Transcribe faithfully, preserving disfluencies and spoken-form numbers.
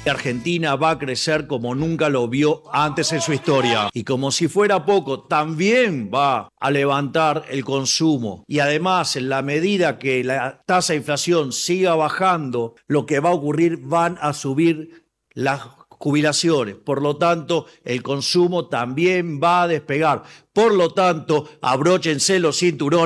Argentina va a crecer como nunca lo vio antes en su historia. Y como si fuera poco, también va a levantar el consumo. Y además, en la medida que la tasa de inflación siga bajando, lo que va a ocurrir, van a subir las jubilaciones. Por lo tanto, el consumo también va a despegar. Por lo tanto, abróchense los cinturones.